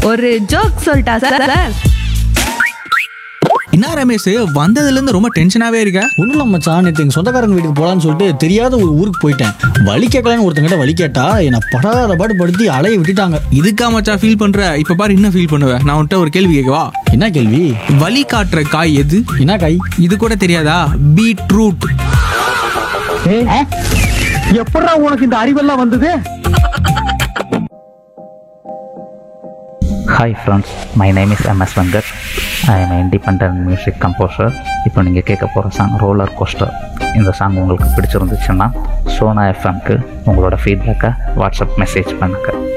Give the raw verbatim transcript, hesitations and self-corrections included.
ஒரு ஜோக் சொல்லிட்டா sir sir. என்ன ரமேஷ், வந்ததுல இருந்து ரொம்ப டென்ஷனாவே இருக்க? ஒன்றும் இல்லை மச்சான், நேற்று எங்கள் சொந்தக்காரங்க வீட்டுக்கு போகலான்னு சொல்லிட்டு தெரியாத ஒரு ஊருக்கு போயிட்டேன். வழி கேட்கலான்னு ஒருத்தங்கிட்ட வழி கேட்டா என்னை படாத பாடு படுத்தி அலைய விட்டுட்டாங்க. இதுக்கா மச்சான் ஃபீல் பண்ற? இப்ப பாரு என்ன ஃபீல் பண்ணுவேன். நான் உன்கிட்ட ஒரு கேள்வி கேட்கவா? என்ன கேள்வி? வழி காட்டுற காய் எது? என்ன காய்? இது கூட தெரியாதா? பீட்ரூட். எப்படா உனக்கு இந்த அறிவெல்லாம் வந்தது? Hi friends, my name is M S Venkat. I am independent music composer. இப்போ நீங்கள் கேட்க போகிற சாங் ரோலர் கோஸ்டர். இந்த சாங் உங்களுக்கு பிடிச்சிருந்துச்சுன்னா சோனா எஃப்எம்க்கு உங்களோட ஃபீட்பேக்கை வாட்ஸ்அப் மெசேஜ் பண்ணுங்கள்.